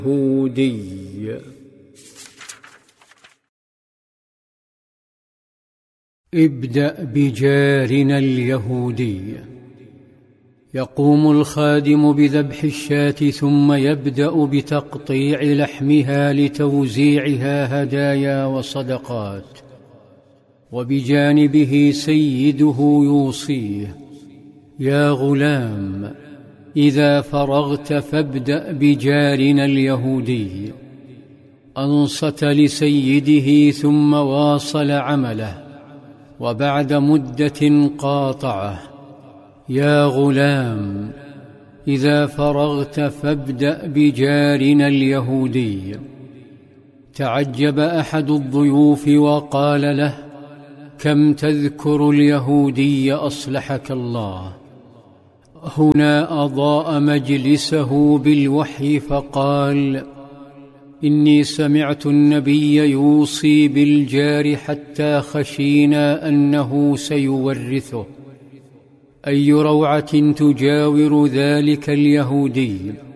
اليهودي. ابدأ بجارنا اليهودي. يقوم الخادم بذبح الشاة ثم يبدأ بتقطيع لحمها لتوزيعها هدايا وصدقات، وبجانبه سيده يوصيه: يا غلام، إذا فرغت فابدأ بجارنا اليهودي. أنصت لسيده ثم واصل عمله، وبعد مدة قاطعه: يا غلام، إذا فرغت فابدأ بجارنا اليهودي. تعجب أحد الضيوف وقال له: كم تذكر اليهودي أصلحك الله؟ هنا أضاء مجلسه بالوحي فقال: إني سمعت النبي يوصي بالجار حتى خشينا أنه سيورثه. أي روعة تجاور ذلك اليهودي